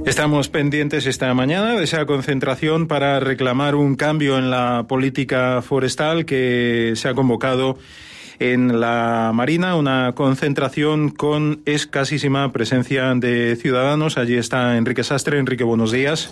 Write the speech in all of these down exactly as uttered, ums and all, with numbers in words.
Estamos pendientes esta mañana de esa concentración para reclamar un cambio en la política forestal que se ha convocado en la Marina, una concentración con escasísima presencia de ciudadanos. Allí está Enrique Sastre. Enrique, buenos días.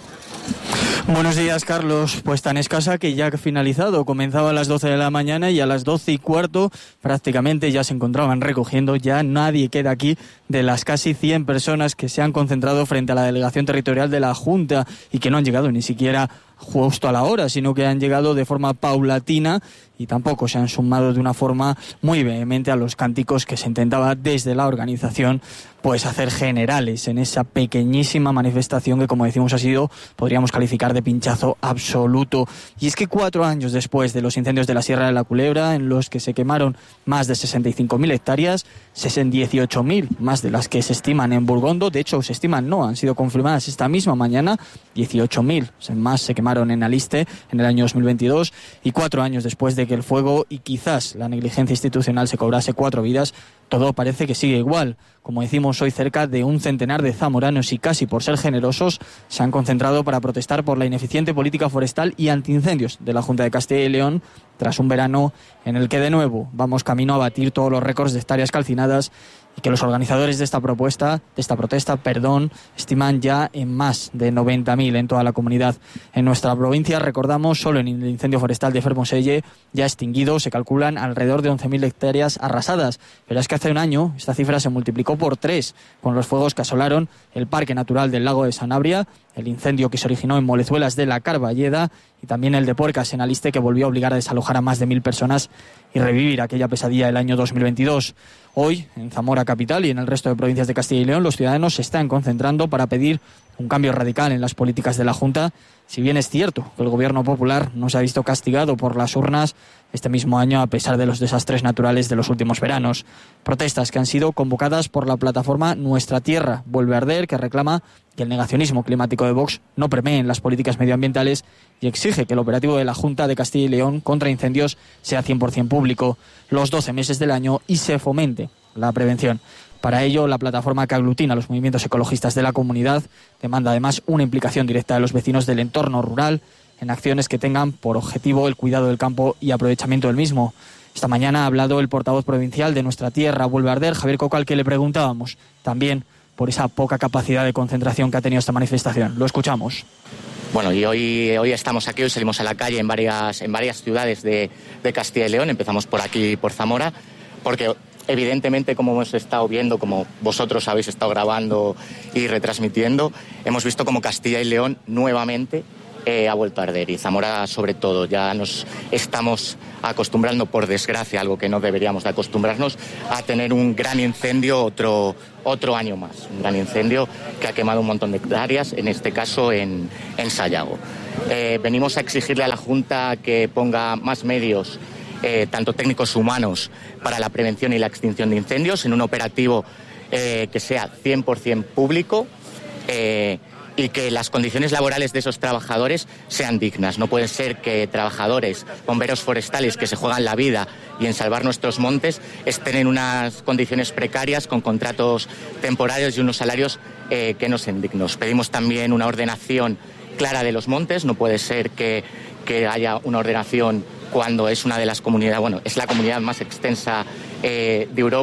Buenos días, Carlos. Pues tan escasa que ya ha finalizado. Comenzaba a las doce de la mañana y a las doce y cuarto prácticamente ya se encontraban recogiendo. Ya nadie queda aquí de las casi cien personas que se han concentrado frente a la delegación territorial de la Junta y que no han llegado ni siquiera justo a la hora, sino que han llegado de forma paulatina y tampoco se han sumado de una forma muy vehemente a los cánticos que se intentaba desde la organización pues hacer generales en esa pequeñísima manifestación que, como decimos, ha sido, podríamos calificar de pinchazo absoluto. Y es que cuatro años después de los incendios de la Sierra de la Culebra, en los que se quemaron más de sesenta y cinco mil hectáreas, dieciocho mil más de las que se estiman en Burgondo, de hecho se estiman, no, han sido confirmadas esta misma mañana, dieciocho mil más se quemaron en Aliste en el año dos mil veintidós, y cuatro años después de que el fuego y quizás la negligencia institucional se cobrase cuatro vidas, todo parece que sigue igual. Como decimos, hoy cerca de un centenar de zamoranos, y casi por ser generosos, se han concentrado para protestar por la ineficiente política forestal y antiincendios de la Junta de Castilla y León, tras un verano en el que de nuevo vamos camino a batir todos los récords de hectáreas calcinadas, y que los organizadores de esta propuesta, de esta protesta, perdón, estiman ya en más de noventa mil en toda la comunidad. En nuestra provincia, recordamos, solo en el incendio forestal de Fermoselle, ya extinguido, se calculan alrededor de once mil hectáreas arrasadas. Pero es que hace un año esta cifra se multiplicó por tres con los fuegos que asolaron el Parque Natural del Lago de Sanabria, el incendio que se originó en Molezuelas de la Carballeda y también el de Puercas en Aliste, que volvió a obligar a desalojar a más de mil personas y revivir aquella pesadilla del año dos mil veintidós. Hoy, en Zamora capital y en el resto de provincias de Castilla y León, los ciudadanos se están concentrando para pedir un cambio radical en las políticas de la Junta. Si bien es cierto que el gobierno popular no se ha visto castigado por las urnas este mismo año a pesar de los desastres naturales de los últimos veranos. Protestas que han sido convocadas por la plataforma Nuestra Tierra Vuelve a Arder, que reclama que el negacionismo climático de Vox no permee en las políticas medioambientales y exige que el operativo de la Junta de Castilla y León contra incendios sea cien por ciento público los doce meses del año y se fomente la prevención. Para ello, la plataforma que aglutina a los movimientos ecologistas de la comunidad demanda además una implicación directa de los vecinos del entorno rural en acciones que tengan por objetivo el cuidado del campo y aprovechamiento del mismo. Esta mañana ha hablado el portavoz provincial de Nuestra Tierra Vuelve a Arder, Javier Coco, al que le preguntábamos también por esa poca capacidad de concentración que ha tenido esta manifestación. Lo escuchamos. Bueno, y hoy, hoy estamos aquí, hoy salimos a la calle en varias, en varias ciudades de, de Castilla y León. Empezamos por aquí, por Zamora, porque evidentemente, como hemos estado viendo, como vosotros habéis estado grabando y retransmitiendo, hemos visto como Castilla y León nuevamente eh, ha vuelto a arder, y Zamora sobre todo. Ya nos estamos acostumbrando, por desgracia, algo que no deberíamos de acostumbrarnos, a tener un gran incendio otro, otro año más. Un gran incendio que ha quemado un montón de hectáreas, en este caso en, en Sayago. Eh, venimos a exigirle a la Junta que ponga más medios, Eh, tanto técnicos humanos, para la prevención y la extinción de incendios, en un operativo eh, que sea cien por ciento público, eh, y que las condiciones laborales de esos trabajadores sean dignas. No puede ser que trabajadores, bomberos forestales que se juegan la vida y en salvar nuestros montes estén en unas condiciones precarias, con contratos temporarios y unos salarios eh, que no sean dignos. Pedimos también una ordenación clara de los montes. No puede ser que, que haya una ordenación cuando es una de las comunidades, bueno, es la comunidad más extensa eh, de Europa.